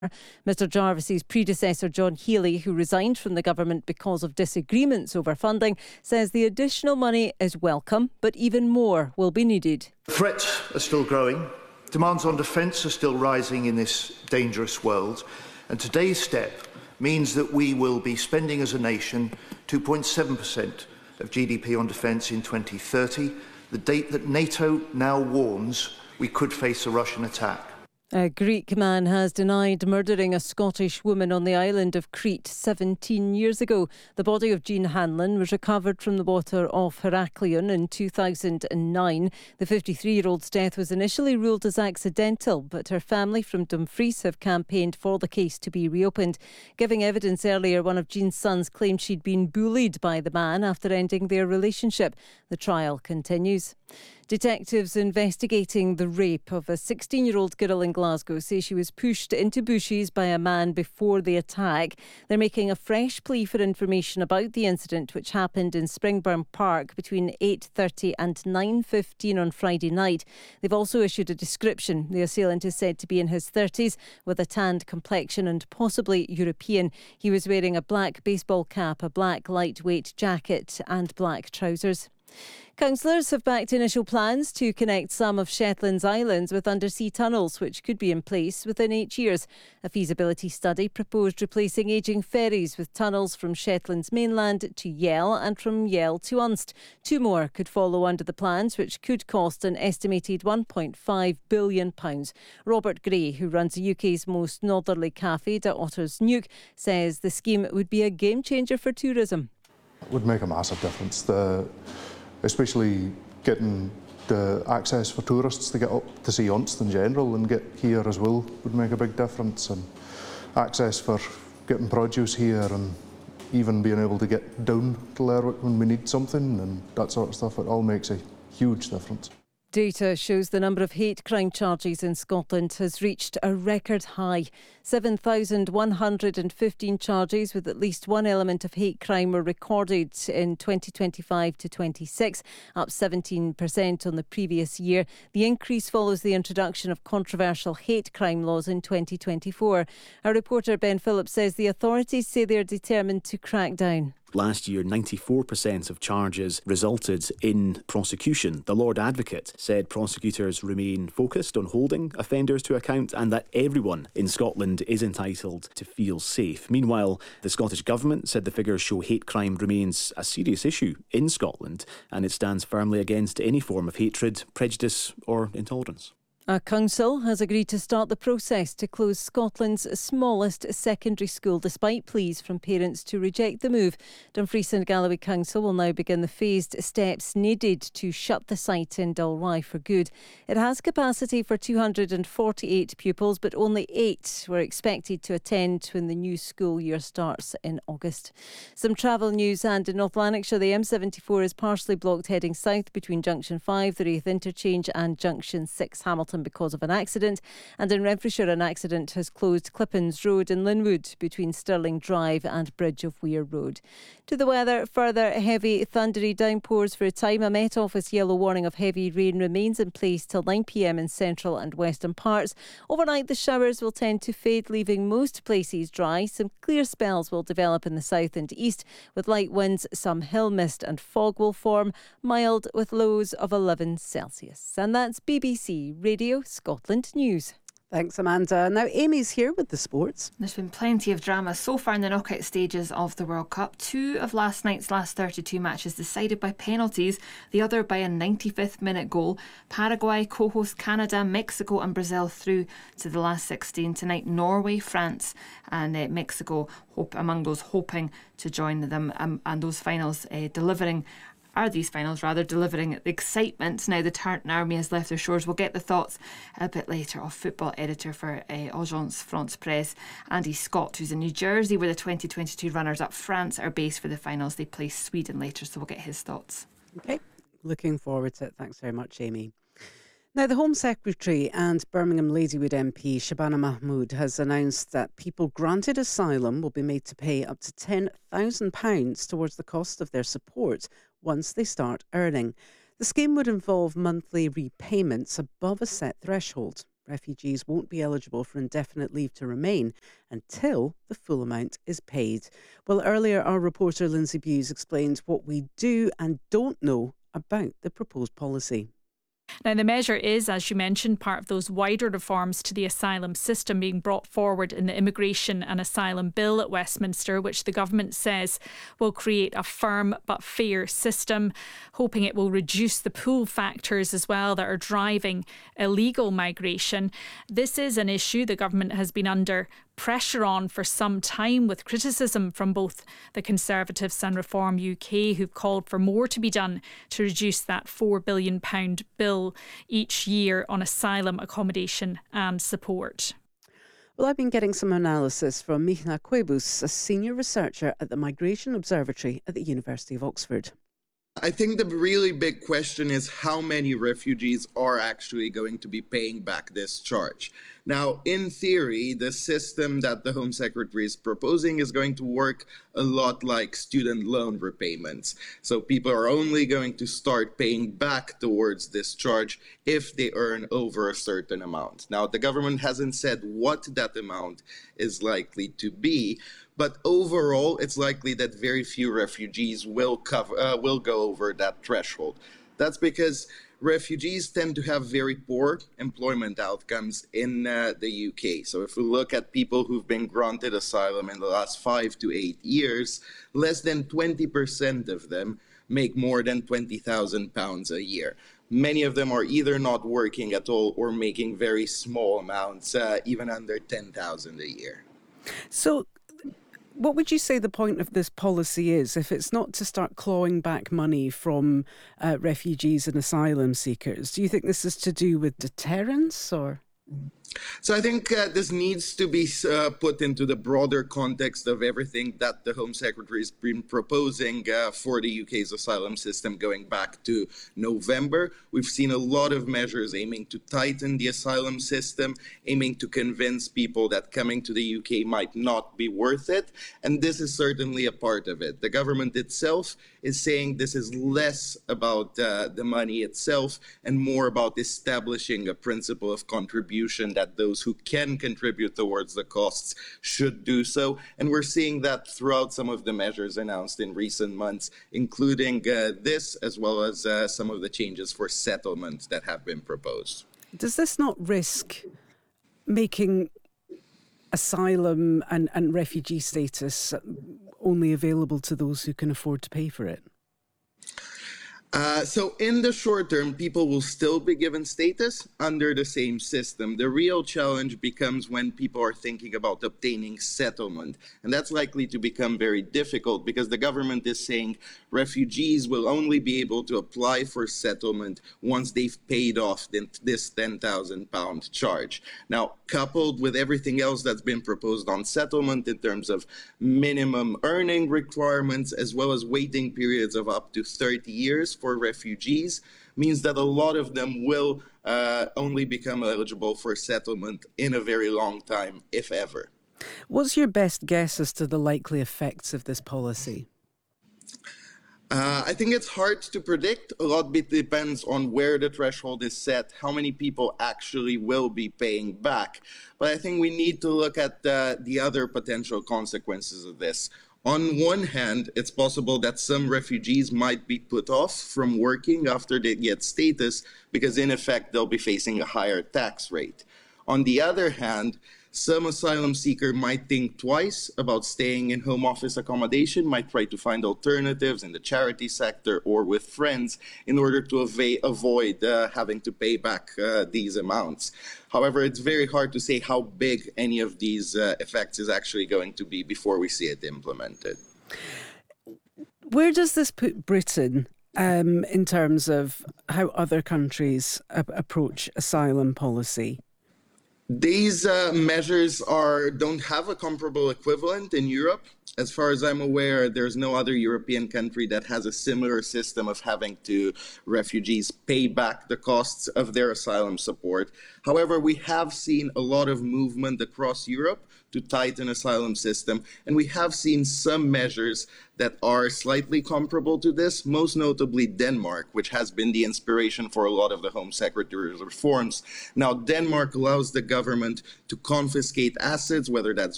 Mr Jarvis's predecessor John Healey, who resigned from the government because of disagreements over funding, says the additional money is welcome, but even more will be needed. Threats are still growing, demands on defence are still rising in this dangerous world, and today's step means that we will be spending as a nation 2.7% of GDP on defence in 2030, the date that NATO now warns we could face a Russian attack. A Greek man has denied murdering a Scottish woman on the island of Crete 17 years ago. The body of Jean Hanlon was recovered from the water off Heraklion in 2009. The 53-year-old's death was initially ruled as accidental, but her family from Dumfries have campaigned for the case to be reopened. Giving evidence earlier, one of Jean's sons claimed she'd been bullied by the man after ending their relationship. The trial continues. Detectives investigating the rape of a 16-year-old girl in Glasgow say she was pushed into bushes by a man before the attack. They're making a fresh plea for information about the incident, which happened in Springburn Park between 8:30 and 9:15 on Friday night. They've also issued a description. The assailant is said to be in his 30s with a tanned complexion and possibly European. He was wearing a black baseball cap, a black lightweight jacket and black trousers. Councillors have backed initial plans to connect some of Shetland's islands with undersea tunnels, which could be in place within 8 years. A feasibility study proposed replacing ageing ferries with tunnels from Shetland's mainland to Yell and from Yell to Unst. 2 more could follow under the plans, which could cost an estimated £1.5 billion. Robert Gray, who runs the UK's most northerly cafe, De Otter's Nuke, says the scheme would be a game changer for tourism. It would make a massive difference. Especially getting the access for tourists to get up to see Unst in general and get here as well would make a big difference, and access for getting produce here and even being able to get down to Lerwick when we need something and that sort of stuff. It all makes a huge difference. Data shows the number of hate crime charges in Scotland has reached a record high. 7,115 charges with at least one element of hate crime were recorded in 2025 to 26, up 17% on the previous year. The increase follows the introduction of controversial hate crime laws in 2024. Our reporter Ben Phillips says the authorities say they are determined to crack down. Last year, 94% of charges resulted in prosecution. The Lord Advocate said prosecutors remain focused on holding offenders to account and that everyone in Scotland is entitled to feel safe. Meanwhile, the Scottish Government said the figures show hate crime remains a serious issue in Scotland and it stands firmly against any form of hatred, prejudice or intolerance. A council has agreed to start the process to close Scotland's smallest secondary school, despite pleas from parents to reject the move. Dumfries and Galloway Council will now begin the phased steps needed to shut the site in Dalry for good. It has capacity for 248 pupils, but only 8 were expected to attend when the new school year starts in August. Some travel news, and in North Lanarkshire, the M74 is partially blocked heading south between Junction 5, the Wraith Interchange and Junction 6 Hamilton because of an accident. And in Renfrewshire, an accident has closed Clippins Road in Linwood between Stirling Drive and Bridge of Weir Road. To the weather, further heavy thundery downpours for a time. A Met Office yellow warning of heavy rain remains in place till 9 p.m. in central and western parts. Overnight, the showers will tend to fade, leaving most places dry. Some clear spells will develop in the south and east, with light winds. Some hill mist and fog will form, mild with lows of 11 Celsius. And that's BBC Radio Scotland News. Thanks, Amanda. Now Amy's here with the sports. There's been plenty of drama so far in the knockout stages of the World Cup. 2 of last night's last 32 matches decided by penalties, the other by a 95th minute goal. Paraguay co-host Canada, Mexico and Brazil through to the last 16. Tonight, Norway, France and Mexico among those hoping to join them, and those finals delivering the excitement. Now the Tartan Army has left their shores. We'll get the thoughts a bit later of football editor for Agence France Presse, Andy Scott, who's in New Jersey, where the 2022 runners-up France are based for the finals. They play Sweden later, so we'll get his thoughts. Okay, looking forward to it. Thanks very much, Amy. Now, the Home Secretary and Birmingham Ladywood MP Shabana Mahmood has announced that people granted asylum will be made to pay up to £10,000 towards the cost of their support once they start earning. The scheme would involve monthly repayments above a set threshold. refugees won't be eligible for indefinite leave to remain until the full amount is paid. Well, earlier our reporter Lindsay Bewes explained what we do and don't know about the proposed policy. Now, the measure is, as you mentioned, part of those wider reforms to the asylum system being brought forward in the Immigration and Asylum Bill at Westminster, which the government says will create a firm but fair system, hoping it will reduce the pull factors as well that are driving illegal migration. This is an issue the government has been under pressure on for some time, with criticism from both the Conservatives and Reform UK, who've called for more to be done to reduce that £4 billion bill each year on asylum, accommodation and support. Well, I've been getting some analysis from Michla Cuevus, a senior researcher at the Migration Observatory at the University of Oxford. I think the really big question is how many refugees are actually going to be paying back this charge. Now, in theory, the system that the Home Secretary is proposing is going to work a lot like student loan repayments. So people are only going to start paying back towards this charge if they earn over a certain amount. Now, the government hasn't said what that amount is likely to be, but overall, it's likely that very few refugees will go over that threshold. That's because refugees tend to have very poor employment outcomes in the UK. So if we look at people who've been granted asylum in the last 5 to 8 years, less than 20% of them make more than £20,000 a year. Many of them are either not working at all or making very small amounts, even under £10,000 a year. So what would you say the point of this policy is, if it's not to start clawing back money from refugees and asylum seekers? Do you think this is to do with deterrence or? So I think this needs to be put into the broader context of everything that the Home Secretary has been proposing for the UK's asylum system going back to November. We've seen a lot of measures aiming to tighten the asylum system, aiming to convince people that coming to the UK might not be worth it. And this is certainly a part of it. The government itself is saying this is less about the money itself and more about establishing a principle of contribution that those who can contribute towards the costs should do so. And we're seeing that throughout some of the measures announced in recent months, including this, as well as some of the changes for settlement that have been proposed. Does this not risk making asylum and refugee status only available to those who can afford to pay for it? So in the short term, people will still be given status under the same system. The real challenge becomes when people are thinking about obtaining settlement. And that's likely to become very difficult because the government is saying refugees will only be able to apply for settlement once they've paid off this £10,000 charge. Now, coupled with everything else that's been proposed on settlement in terms of minimum earning requirements, as well as waiting periods of up to 30 years for refugees, means that a lot of them will only become eligible for settlement in a very long time, if ever. What's your best guess as to the likely effects of this policy? I think it's hard to predict. A lot depends on where the threshold is set, how many people actually will be paying back. But I think we need to look at the other potential consequences of this. On one hand, it's possible that some refugees might be put off from working after they get status because, in effect, they'll be facing a higher tax rate. On the other hand, some asylum seeker might think twice about staying in home office accommodation, might try to find alternatives in the charity sector or with friends in order to avoid having to pay back these amounts. However, it's very hard to say how big any of these effects is actually going to be before we see it implemented. Where does this put Britain in terms of how other countries approach asylum policy? These measures don't have a comparable equivalent in Europe. As far as I'm aware, there's no other European country that has a similar system of having refugees pay back the costs of their asylum support. However, we have seen a lot of movement across Europe to tighten asylum system. And we have seen some measures that are slightly comparable to this, most notably Denmark, which has been the inspiration for a lot of the Home Secretary's reforms. Now, Denmark allows the government to confiscate assets, whether that's